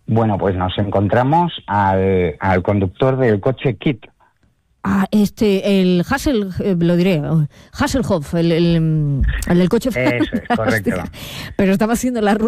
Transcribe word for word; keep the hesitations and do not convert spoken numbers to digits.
Bueno, pues nos encontramos al, al conductor del coche Kit. Ah, este, el Hassel, eh, lo diré, Hasselhoff, el, el, el del coche. Eso es, correcto. Pero estaba haciendo la ruta